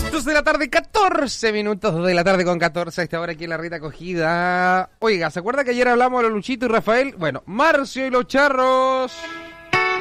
2 de la tarde, 14 minutos, 2 de la tarde con 14 a esta hora aquí en la Rita Acogida. Oiga, ¿se acuerda que ayer hablamos de los Luchito y Rafael? Bueno, Marcio y los Charros.